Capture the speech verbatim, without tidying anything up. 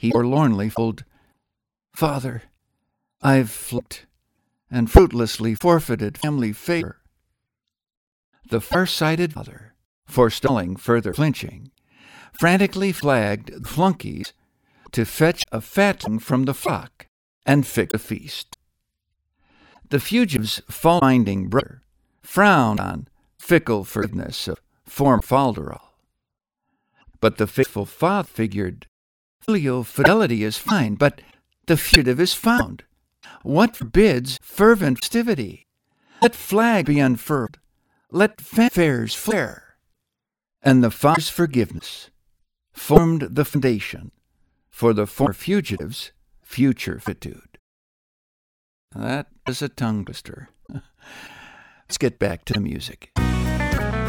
he forlornly told, "Father, I've flipped and fruitlessly forfeited family favor." The far-sighted father, forestalling further flinching, frantically flagged the flunkies to fetch a fatling from the flock and fix a feast. The fugitive's fault-finding brother frowned on fickle forgiveness of former Falderall. But the faithful father figured, filial fidelity is fine, but the fugitive is found. What forbids fervent festivity? Let flag be unfurled, let fanfares flare. And the father's forgiveness formed the foundation for the former fugitive's future fitude. That is a tongue twister. Let's get back to the music.